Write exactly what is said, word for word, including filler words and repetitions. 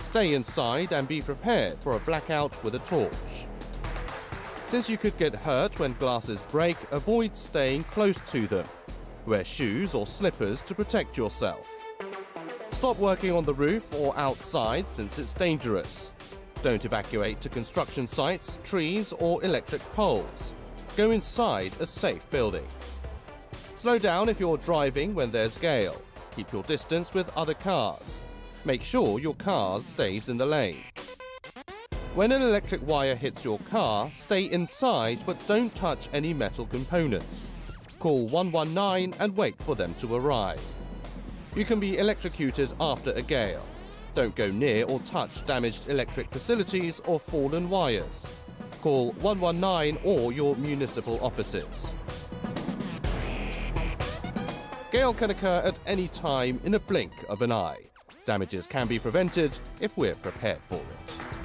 Stay inside and be prepared for a blackout with a torch. Since you could get hurt when glasses break, avoid staying close to them. Wear shoes or slippers to protect yourself. Stop working on the roof or outside since it's dangerous. Don't evacuate to construction sites, trees or electric poles. Go inside a safe building. Slow down if you're driving when there's gale. Keep your distance with other cars. Make sure your car stays in the lane. When an electric wire hits your car, stay inside but don't touch any metal components. Call one one nine and wait for them to arrive. You can be electrocuted after a gale. Don't go near or touch damaged electric facilities or fallen wires. Call one one nine or your municipal offices. Gale can occur at any time in a blink of an eye. Damages can be prevented if we're prepared for it.